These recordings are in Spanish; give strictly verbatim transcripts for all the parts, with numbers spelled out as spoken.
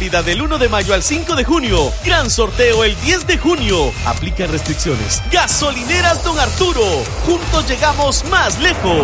válida del uno de mayo al cinco de junio. Gran sorteo el diez de junio. Aplican restricciones. Gasolineras Don Arturo. Juntos llegamos más lejos.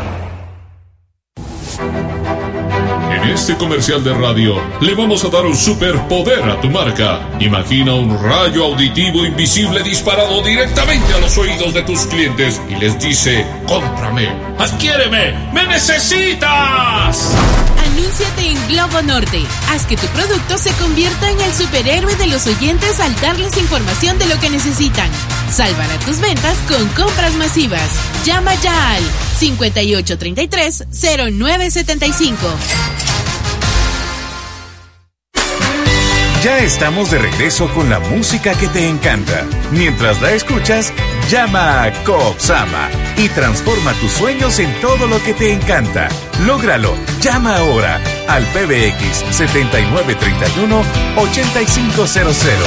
En este comercial de radio le vamos a dar un superpoder a tu marca. Imagina un rayo auditivo invisible disparado directamente a los oídos de tus clientes y les dice: cómprame, adquiéreme, me necesitas. Anúnciate en Globo Norte. Haz que tu producto se convierta en el superhéroe de los oyentes al darles información de lo que necesitan. Salvará tus ventas con compras masivas. Llama ya al cincuenta y ocho treinta y tres cero nueve setenta y cinco. Ya estamos de regreso con la música que te encanta. Mientras la escuchas, llama a Coopsama y transforma tus sueños en todo lo que te encanta. Lógralo. Llama ahora al P B X setenta y nueve treinta y uno ochenta y cinco cero cero.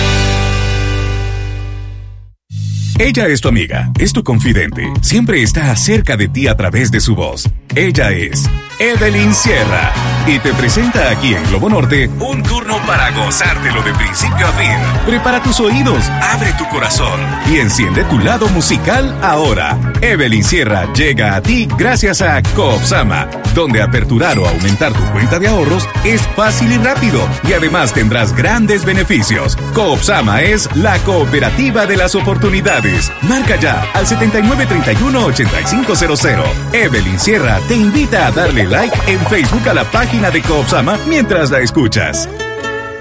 Ella es tu amiga, es tu confidente, siempre está cerca de ti a través de su voz. Ella es Evelyn Sierra y te presenta aquí en Globo Norte un turno para gozártelo de principio a fin. Prepara tus oídos, abre tu corazón y enciende tu lado musical ahora. Evelyn Sierra llega a ti gracias a Coopsama, donde aperturar o aumentar tu cuenta de ahorros es fácil y rápido y además tendrás grandes beneficios. Coopsama es la cooperativa de las oportunidades. Marca ya al setenta y nueve treinta y uno ochenta y cinco cero cero. Evelyn Sierra te invita a darle like en Facebook a la página de Coopsama mientras la escuchas.